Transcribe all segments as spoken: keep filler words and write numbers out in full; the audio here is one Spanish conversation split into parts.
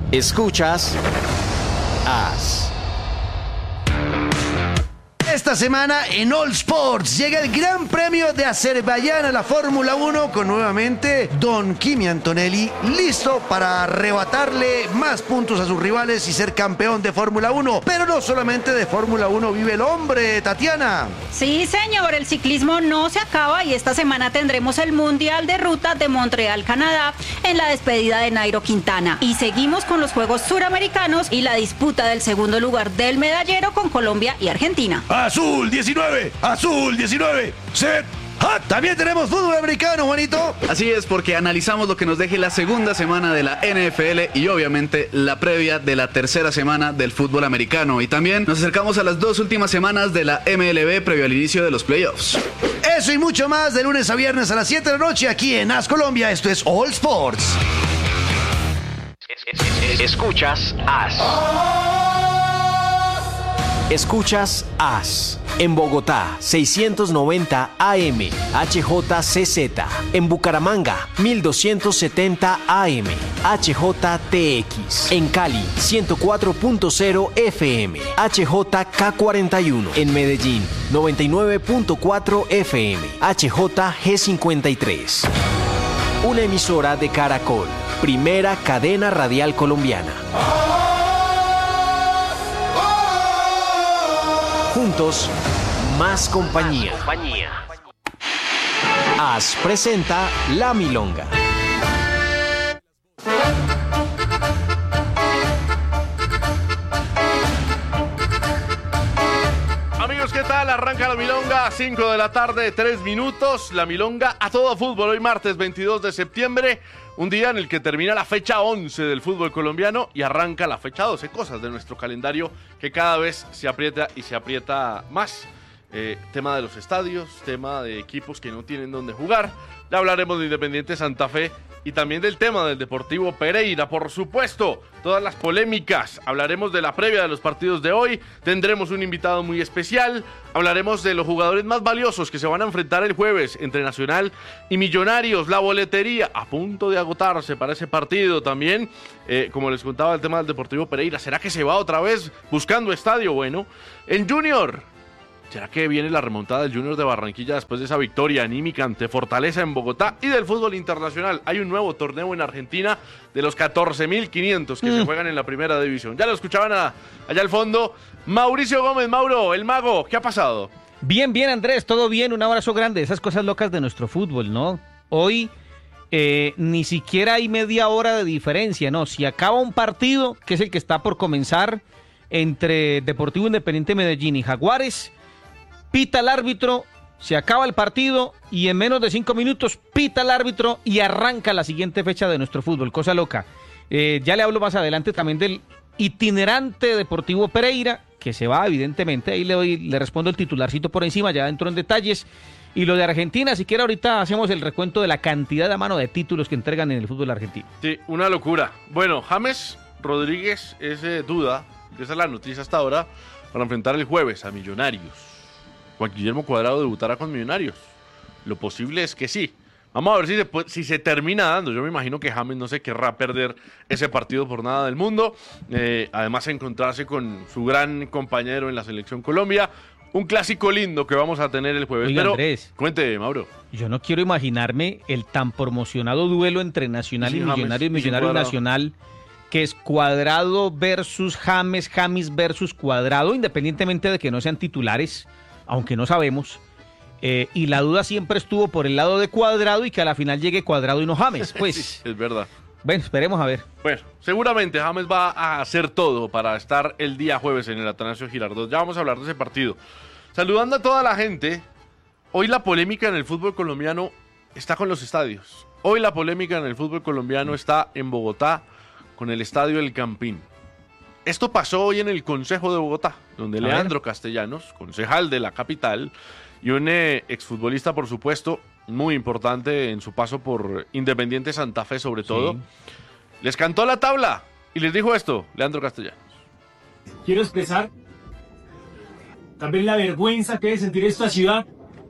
Escuchas As. Esta semana en All Sports llega el Gran Premio de Azerbaiyán a la Fórmula uno con nuevamente Don Kimi Antonelli listo para arrebatarle más puntos a sus rivales y ser campeón de Fórmula uno. Pero no solamente de Fórmula uno vive el hombre, Tatiana. Sí, señor, el ciclismo no se acaba y esta semana tendremos el Mundial de Ruta de Montreal, Canadá, en la despedida de Nairo Quintana. Y seguimos con los Juegos Suramericanos y la disputa del segundo lugar del medallero con Colombia y Argentina. Azul diecinueve, Azul diecinueve, set. ¡Ah! También tenemos fútbol americano, Juanito. Así es, porque analizamos lo que nos deje la segunda semana de la N F L y obviamente la previa de la tercera semana del fútbol americano. Y también nos acercamos a las dos últimas semanas de la M L B previo al inicio de los playoffs. Eso y mucho más de lunes a viernes a las siete de la noche aquí en As Colombia. Esto es All Sports. Escuchas As. Escuchas As. En Bogotá, seiscientos noventa A M, H J C Z. En Bucaramanga, mil doscientos setenta A M, H J T X. En Cali, ciento cuatro punto cero F M, H J K cuarenta y uno. En Medellín, noventa y nueve punto cuatro F M, H J G cincuenta y tres. Una emisora de Caracol, primera cadena radial colombiana. Juntos, más compañía. As presenta La Milonga. Amigos, ¿qué tal? Arranca La Milonga, cinco de la tarde, tres minutos. La Milonga a todo fútbol, hoy martes veintidós de septiembre. Un día en el que termina la fecha once del fútbol colombiano y arranca la fecha doce, cosas de nuestro calendario que cada vez se aprieta y se aprieta más. Eh, tema de los estadios, tema de equipos que no tienen dónde jugar. Ya hablaremos de Independiente Santa Fe y también del tema del Deportivo Pereira, por supuesto, todas las polémicas. Hablaremos de la previa de los partidos de hoy, tendremos un invitado muy especial, hablaremos de los jugadores más valiosos que se van a enfrentar el jueves entre Nacional y Millonarios, la boletería a punto de agotarse para ese partido también. Eh, como les contaba, el tema del Deportivo Pereira, ¿será que se va otra vez buscando estadio? Bueno, en Junior, ¿será que viene la remontada del Junior de Barranquilla después de esa victoria anímica ante Fortaleza en Bogotá? Y del fútbol internacional, hay un nuevo torneo en Argentina de los catorce mil quinientos que mm. se juegan en la primera división. Ya lo escuchaban a, allá al fondo. Mauricio Gómez, Mauro, el mago, ¿qué ha pasado? Bien, bien, Andrés, todo bien, un abrazo grande. Esas cosas locas de nuestro fútbol, ¿no? Hoy eh, ni siquiera hay media hora de diferencia, ¿no? Si acaba un partido, que es el que está por comenzar, entre Deportivo Independiente Medellín y Jaguares, pita el árbitro, se acaba el partido y en menos de cinco minutos pita el árbitro y arranca la siguiente fecha de nuestro fútbol, cosa loca. Eh, ya le hablo más adelante también del itinerante Deportivo Pereira, que se va evidentemente, ahí le, doy, le respondo el titularcito por encima, ya entro en detalles. Y lo de Argentina, si quiere ahorita hacemos el recuento de la cantidad a mano de títulos que entregan en el fútbol argentino. Sí, una locura. Bueno, James Rodríguez es eh, duda, esa es la noticia hasta ahora, para enfrentar el jueves a Millonarios. Juan Guillermo Cuadrado debutará con Millonarios. Lo posible es que sí. Vamos a ver si se, si se termina dando. Yo me imagino que James no se querrá perder ese partido por nada del mundo. Eh, además, encontrarse con su gran compañero en la Selección Colombia. Un clásico lindo que vamos a tener el jueves. Oiga, pero Andrés, cuente, Mauro. Yo no quiero imaginarme el tan promocionado duelo entre Nacional sí, y Millonarios, Millonarios Nacional, que es Cuadrado versus James, James versus Cuadrado, independientemente de que no sean titulares, aunque no sabemos, eh, y la duda siempre estuvo por el lado de Cuadrado y que a la final llegue Cuadrado y no James, pues. Sí, es verdad. Bueno, esperemos a ver. Bueno, seguramente James va a hacer todo para estar el día jueves en el Atanasio Girardot. Ya vamos a hablar de ese partido. Saludando a toda la gente, hoy la polémica en el fútbol colombiano está con los estadios. Hoy la polémica en el fútbol colombiano está en Bogotá con el estadio El Campín. Esto pasó hoy en el Consejo de Bogotá, donde Leandro Castellanos, concejal de la capital, y un eh, exfutbolista, por supuesto, muy importante en su paso por Independiente Santa Fe, sobre todo, sí, les cantó la tabla y les dijo esto, Leandro Castellanos. Quiero expresar también la vergüenza que debe sentir esta ciudad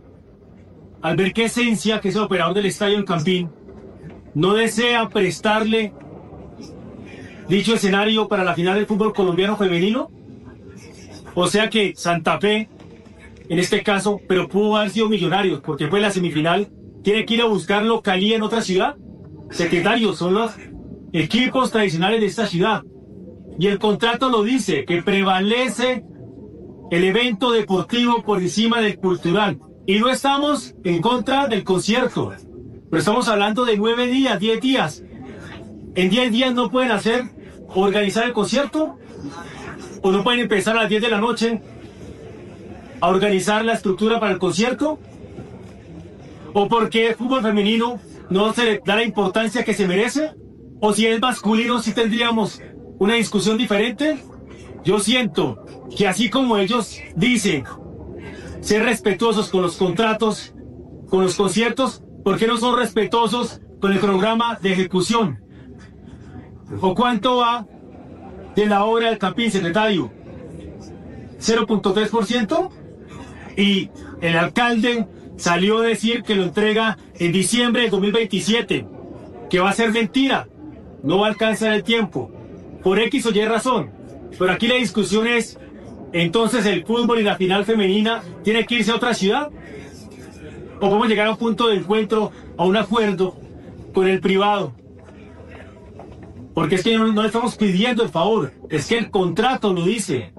al ver que Esencia, que es el operador del estadio El Campín, no desea prestarle dicho escenario para la final del fútbol colombiano femenino? O sea que Santa Fe, en este caso, pero pudo haber sido Millonarios, porque fue la semifinal, tiene que ir a buscarlo Cali en otra ciudad. Secretario, son los equipos tradicionales de esta ciudad. Y el contrato lo dice, que prevalece el evento deportivo por encima del cultural. Y no estamos en contra del concierto, pero estamos hablando de nueve días, diez días. En diez días no pueden hacer, organizar el concierto, o no pueden empezar a las diez de la noche a organizar la estructura para el concierto, o porque el fútbol femenino no se le da la importancia que se merece, o si es masculino si tendríamos una discusión diferente. Yo siento que así como ellos dicen ser respetuosos con los contratos, con los conciertos, ¿por qué no son respetuosos con el programa de ejecución? ¿O cuánto va de la obra del Campín, secretario? ¿cero punto tres por ciento? Y el alcalde salió a decir que lo entrega en diciembre de dos mil veintisiete, que va a ser mentira, no va a alcanzar el tiempo, por X o Y razón. Pero aquí la discusión es, entonces el fútbol y la final femenina tiene que irse a otra ciudad, o podemos llegar a un punto de encuentro, a un acuerdo con el privado. Porque es que no, no le estamos pidiendo el favor, es que el contrato lo dice.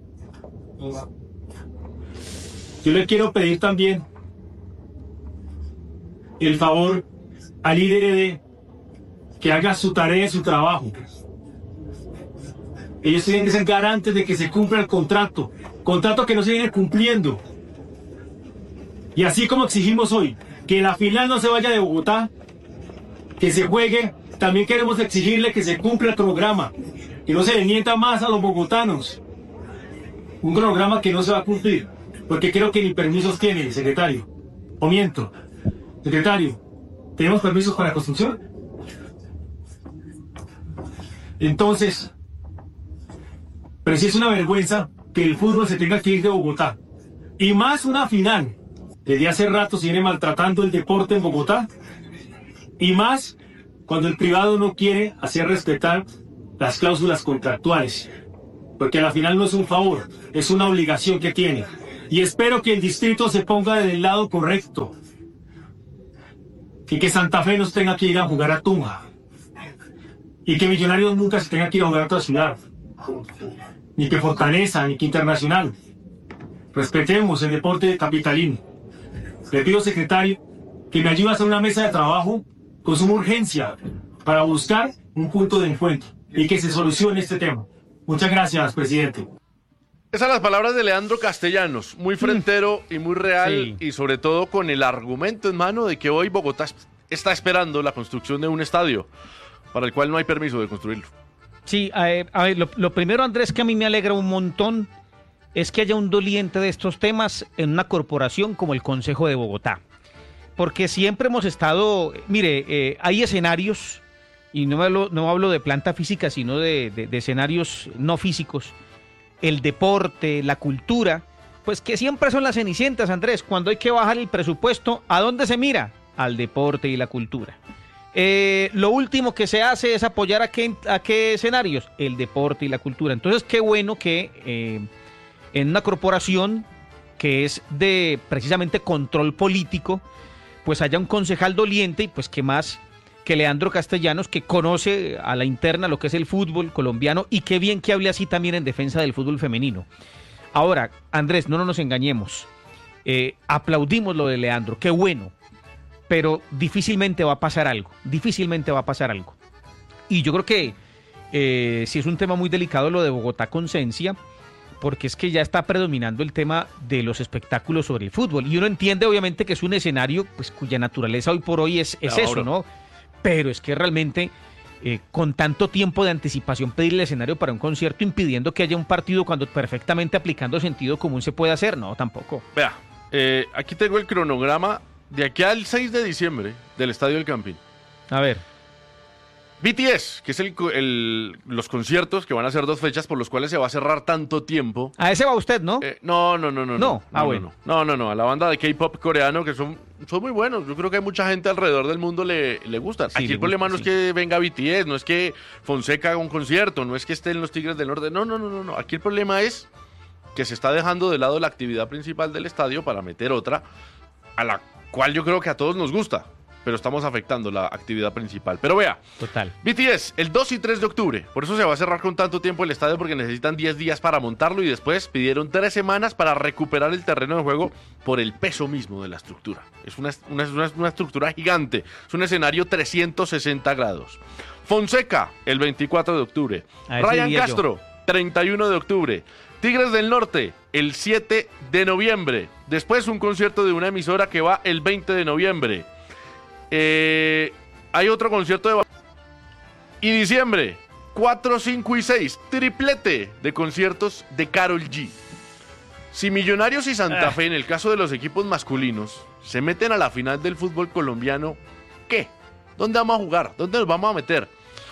Yo le quiero pedir también el favor al líder de que haga su tarea y su trabajo. Ellos tienen que ser garantes de que se cumpla el contrato, contrato que no se viene cumpliendo. Y así como exigimos hoy que la final no se vaya de Bogotá, que se juegue, también queremos exigirle que se cumpla el cronograma, que no se le mienta más a los bogotanos. Un cronograma que no se va a cumplir, porque creo que ni permisos tiene, secretario. ¿O miento? Secretario, ¿tenemos permisos para la construcción? Entonces, pero sí es una vergüenza que el fútbol se tenga que ir de Bogotá. Y más una final. Desde hace rato se viene maltratando el deporte en Bogotá. Y más cuando el privado no quiere hacer respetar las cláusulas contractuales. Porque a la final no es un favor, es una obligación que tiene. Y espero que el distrito se ponga del lado correcto. Y que Santa Fe no se tenga que ir a jugar a Tunja. Y que Millonarios nunca se tenga que ir a jugar a otra ciudad. Ni que Fortaleza, ni que Internacional. Respetemos el deporte capitalino. Le pido, secretario, que me ayude a hacer una mesa de trabajo con suma urgencia para buscar un punto de encuentro y que se solucione este tema. Muchas gracias, presidente. Esas son las palabras de Leandro Castellanos, muy frentero y muy real, sí. Y sobre todo con el argumento en mano de que hoy Bogotá está esperando la construcción de un estadio para el cual no hay permiso de construirlo. Sí, a ver, a ver lo, lo primero, Andrés, que a mí me alegra un montón es que haya un doliente de estos temas en una corporación como el Consejo de Bogotá. Porque siempre hemos estado, mire, eh, hay escenarios, y no hablo, no hablo de planta física, sino de, de, de escenarios no físicos, el deporte, la cultura, pues que siempre son las cenicientas, Andrés. Cuando hay que bajar el presupuesto, ¿a dónde se mira? Al deporte y la cultura. Eh, lo último que se hace es apoyar a qué, a qué escenarios, el deporte y la cultura. Entonces, qué bueno que eh, en una corporación que es de precisamente control político, pues haya un concejal doliente y pues que más que Leandro Castellanos, que conoce a la interna lo que es el fútbol colombiano, y qué bien que hable así también en defensa del fútbol femenino. Ahora, Andrés, no nos engañemos, eh, aplaudimos lo de Leandro, qué bueno, pero difícilmente va a pasar algo, difícilmente va a pasar algo. Y yo creo que eh, sí es un tema muy delicado lo de Bogotá Concencia, porque es que ya está predominando el tema de los espectáculos sobre el fútbol. Y uno entiende obviamente que es un escenario pues cuya naturaleza hoy por hoy es, es eso, ¿no? Pero es que realmente eh, con tanto tiempo de anticipación pedir el escenario para un concierto impidiendo que haya un partido cuando perfectamente aplicando sentido común se puede hacer, no, tampoco. Vea, eh, aquí tengo el cronograma de aquí al seis de diciembre del Estadio del Campín. A ver. B T S, que es el, el, los conciertos que van a ser dos fechas por los cuales se va a cerrar tanto tiempo. A ese va usted, ¿no? Eh, no, no, no, no. No, ah, no, bueno. No, no, no, a la banda de K-pop coreano que son, son muy buenos. Yo creo que hay mucha gente alrededor del mundo le, le gustan. Sí, Aquí le el problema gusta, no sí. es que venga B T S, no es que Fonseca haga un concierto, no es que estén los Tigres del Norte. No, no, no, no, no. Aquí el problema es que se está dejando de lado la actividad principal del estadio para meter otra, a la cual yo creo que a todos nos gusta, pero estamos afectando la actividad principal. Pero vea, Total. B T S, el dos y tres de octubre, por eso se va a cerrar con tanto tiempo el estadio, porque necesitan diez días para montarlo y después pidieron tres semanas para recuperar el terreno de juego por el peso mismo de la estructura. Es una, una, una, una estructura gigante, es un escenario trescientos sesenta grados. Fonseca, el veinticuatro de octubre. A ese Ryan iría yo. Castro, treinta y uno de octubre. Tigres del Norte, el siete de noviembre. Después un concierto de una emisora que va el veinte de noviembre. Eh, hay otro concierto de... Y diciembre, cuatro, cinco y seis, triplete de conciertos de Karol G. Si Millonarios y Santa Ah. Fe, en el caso de los equipos masculinos, se meten a la final del fútbol colombiano, ¿qué? ¿Dónde vamos a jugar? ¿Dónde nos vamos a meter?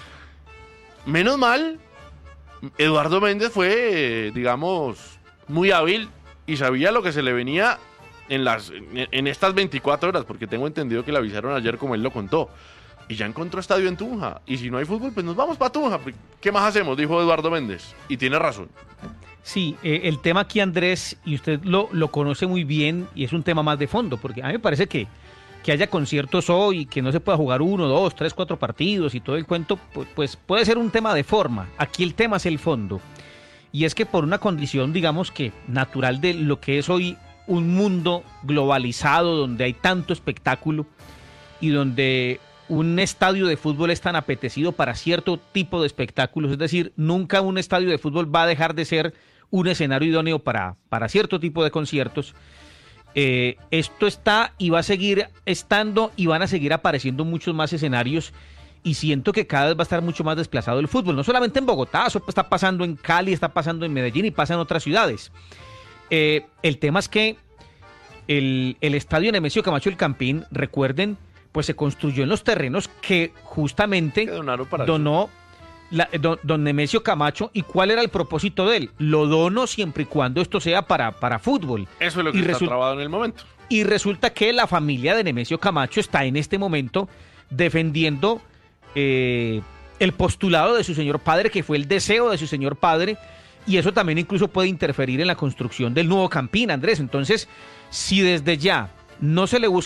Menos mal, Eduardo Méndez fue, eh, digamos, muy hábil y sabía lo que se le venía en, las, en, en estas veinticuatro horas, porque tengo entendido que le avisaron ayer como él lo contó. Y ya encontró estadio en Tunja. Y si no hay fútbol, pues nos vamos para Tunja. ¿Qué más hacemos? Dijo Eduardo Méndez. Y tiene razón. Sí, eh, el tema aquí, Andrés, y usted lo, lo conoce muy bien, y es un tema más de fondo, porque a mí me parece que, que haya conciertos hoy, que no se pueda jugar uno, dos, tres, cuatro partidos y todo el cuento, pues, pues puede ser un tema de forma. Aquí el tema es el fondo. Y es que por una condición, digamos que natural de lo que es hoy un mundo globalizado, donde hay tanto espectáculo y donde un estadio de fútbol es tan apetecido para cierto tipo de espectáculos, es decir, nunca un estadio de fútbol va a dejar de ser un escenario idóneo para, para cierto tipo de conciertos. Eh, esto está y va a seguir estando y van a seguir apareciendo muchos más escenarios y siento que cada vez va a estar mucho más desplazado el fútbol, no solamente en Bogotá, eso está pasando en Cali, está pasando en Medellín y pasa en otras ciudades. Eh, el tema es que el, el estadio Nemesio Camacho El Campín, recuerden, pues se construyó en los terrenos que justamente Que donaron para donó la, don, don Nemesio Camacho. ¿Y cuál era el propósito de él? Lo dono siempre y cuando esto sea para, para fútbol. Eso es lo que Y está resu- trabado en el momento. Y resulta que la familia de Nemesio Camacho está en este momento defendiendo eh, el postulado de su señor padre, que fue el deseo de su señor padre, y eso también incluso puede interferir en la construcción del nuevo Campín, Andrés. Entonces, si desde ya no se le busca